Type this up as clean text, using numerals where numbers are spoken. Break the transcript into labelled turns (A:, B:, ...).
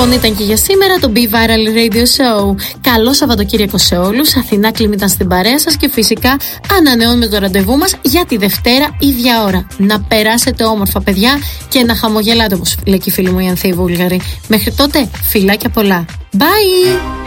A: Λοιπόν, ήταν και για σήμερα το Be Viral Radio Show. Καλό Σαββατοκύριακο σε όλους. Αθηνά Κλίμ ήταν στην παρέα σας και φυσικά ανανεώνουμε το ραντεβού μας για τη Δευτέρα ίδια ώρα. Να περάσετε όμορφα, παιδιά, και να χαμογελάτε, όπως λέει και η φίλη μου η Ανθή Βούλγαρη. Μέχρι τότε, φιλάκια πολλά. Bye!